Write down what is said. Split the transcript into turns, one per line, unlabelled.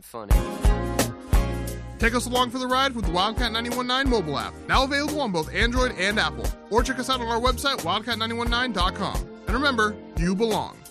not funny.
Take us along for the ride with the Wildcat 919 mobile app, now available on both Android and Apple. Or check us out on our website, wildcat919.com. And remember, you belong.